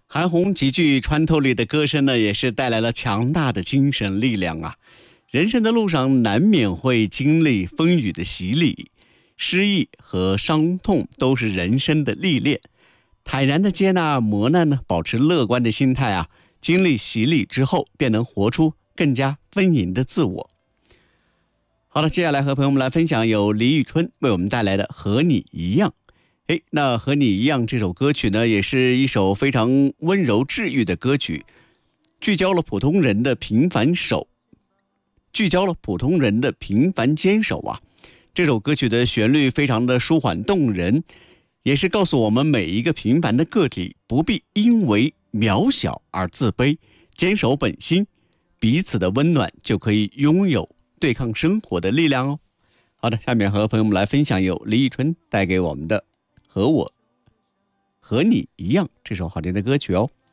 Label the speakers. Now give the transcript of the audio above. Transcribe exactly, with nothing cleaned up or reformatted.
Speaker 1: 韩红极具穿透力的歌声呢，也是带来了强大的精神力量啊。人生的路上难免会经历风雨的洗礼，失意和伤痛都是人生的历练。坦然的接纳磨难呢，保持乐观的心态啊，经历洗礼之后，便能活出更加丰盈的自我。好了，接下来和朋友们来分享由李宇春为我们带来的《和你一样》。诶，那《和你一样》这首歌曲呢，也是一首非常温柔治愈的歌曲，聚焦了普通人的平凡手，聚焦了普通人的平凡坚守啊。这首歌曲的旋律非常的舒缓动人，也是告诉我们每一个平凡的个体不必因为渺小而自卑，坚守本心，彼此的温暖就可以拥有对抗生活的力量哦。好的，下面和朋友们来分享由李宇春带给我们的和我和你一样这首好听的歌曲哦。